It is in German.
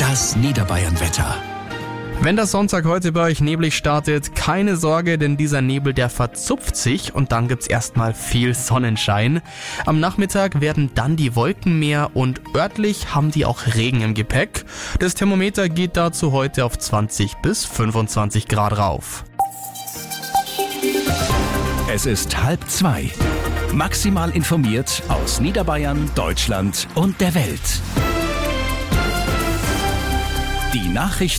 Das Niederbayern-Wetter. Wenn der Sonntag heute bei euch neblig startet, keine Sorge, denn dieser Nebel, der verzupft sich und dann gibt's erstmal viel Sonnenschein. Am Nachmittag werden dann die Wolken mehr und örtlich haben die auch Regen im Gepäck. Das Thermometer geht dazu heute auf 20 bis 25 Grad rauf. Es ist 1:30. Maximal informiert aus Niederbayern, Deutschland und der Welt. Die Nachrichten